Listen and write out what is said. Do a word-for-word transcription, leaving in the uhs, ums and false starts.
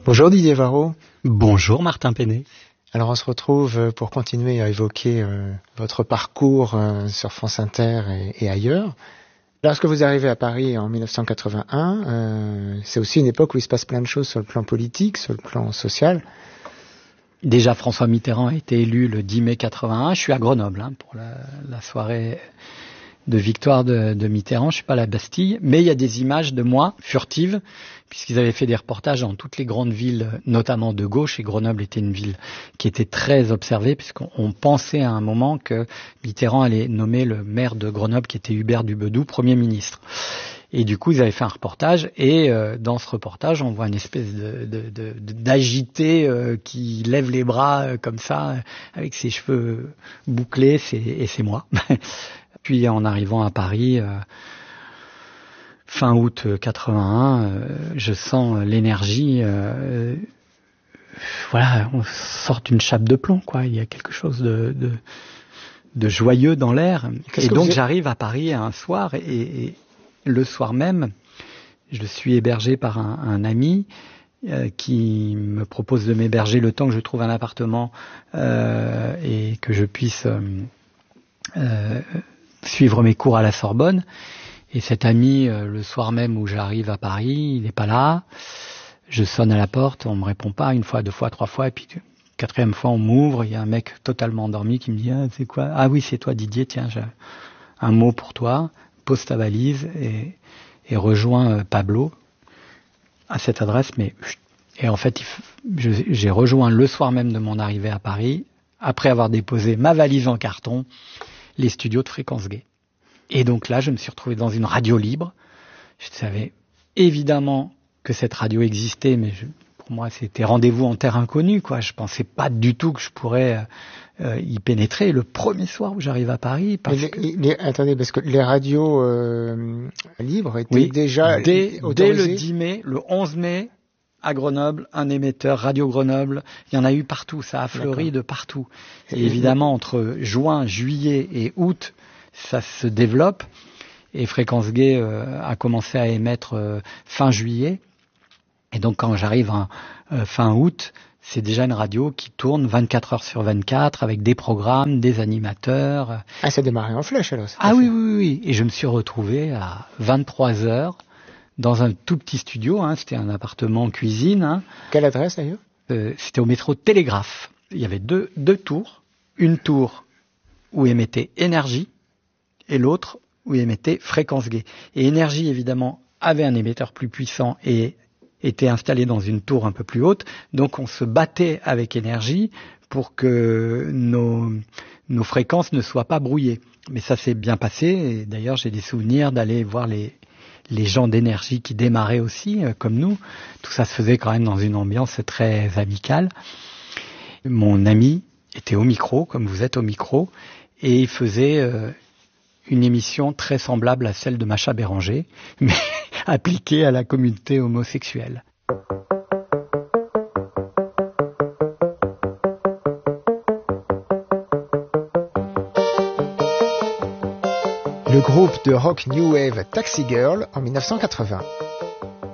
Bonjour Didier Varro. Bonjour Martin Penet. Alors on se retrouve pour continuer à évoquer euh, votre parcours euh, sur France Inter et, et ailleurs. Lorsque vous arrivez à Paris en dix-neuf cent quatre-vingt-un, euh, c'est aussi une époque où il se passe plein de choses sur le plan politique, sur le plan social. Déjà, François Mitterrand a été élu le dix mai quatre-vingt-un. Je suis à Grenoble hein, pour la, la soirée de victoire de, de Mitterrand. Je suis pas à la Bastille, mais il y a des images de moi furtives, puisqu'ils avaient fait des reportages dans toutes les grandes villes, notamment de gauche, et Grenoble était une ville qui était très observée, puisqu'on on pensait à un moment que Mitterrand allait nommer le maire de Grenoble, qui était Hubert Dubedou, Premier ministre. Et du coup, ils avaient fait un reportage, et euh, dans ce reportage, on voit une espèce de, de, de, d'agité euh, qui lève les bras euh, comme ça, avec ses cheveux bouclés, c'est, et c'est moi. Puis en arrivant à Paris, euh, fin août quatre-vingt-un, euh, je sens l'énergie. Euh, voilà, on sort d'une chape de plomb, quoi. Il y a quelque chose de, de, de joyeux dans l'air. Qu'est-ce et donc êtes... j'arrive à Paris un soir, et, et le soir même, je suis hébergé par un, un ami euh, qui me propose de m'héberger le temps que je trouve un appartement euh, et que je puisse euh, euh, suivre mes cours à la Sorbonne. Et cet ami, euh, le soir même où j'arrive à Paris, il n'est pas là. Je sonne à la porte, on me répond pas, une fois, deux fois, trois fois, et puis quatrième fois on m'ouvre, il y a un mec totalement endormi qui me dit ah, c'est quoi ? Ah oui, c'est toi Didier, tiens, j'ai un mot pour toi, pose ta valise et, et rejoins euh, Pablo à cette adresse. Mais et en fait, il, je, j'ai rejoint le soir même de mon arrivée à Paris, après avoir déposé ma valise en carton, les studios de Fréquence Gay. Et donc là, je me suis retrouvé dans une radio libre. Je savais évidemment que cette radio existait, mais je, pour moi, c'était rendez-vous en terre inconnue, quoi. Je pensais pas du tout que je pourrais euh, y pénétrer. Le premier soir où j'arrive à Paris, parce les, que... les, attendez, parce que les radios euh, libres étaient oui, déjà dès, autorisées. Dès le dix mai, le onze mai, à Grenoble, un émetteur, Radio Grenoble, il y en a eu partout, ça a fleuri D'accord. de partout. Et, et évidemment, entre juin, juillet et août, ça se développe. Et Fréquence Gay euh, a commencé à émettre euh, fin juillet. Et donc quand j'arrive en euh, fin août, c'est déjà une radio qui tourne vingt-quatre heures sur vingt-quatre avec des programmes, des animateurs. Ah, ça démarrait en flèche alors. Ah oui, oui, oui. Et je me suis retrouvé à vingt-trois heures dans un tout petit studio. Hein, c'était un appartement cuisine. Hein. Quelle adresse d'ailleurs ? euh, C'était au métro Télégraphe. Il y avait deux, deux tours. Une tour où émettait Énergie et l'autre où émettait Fréquence Gay. Et Énergie, évidemment, avait un émetteur plus puissant et était installé dans une tour un peu plus haute. Donc on se battait avec Énergie pour que nos, nos fréquences ne soient pas brouillées. Mais ça s'est bien passé. Et d'ailleurs, j'ai des souvenirs d'aller voir les, les gens d'Énergie qui démarraient aussi, euh, comme nous. Tout ça se faisait quand même dans une ambiance très amicale. Mon ami était au micro, comme vous êtes au micro, et il faisait... Euh, une émission très semblable à celle de Macha Béranger, mais appliquée à la communauté homosexuelle. Le groupe de rock New Wave Taxi Girl en dix-neuf cent quatre-vingts.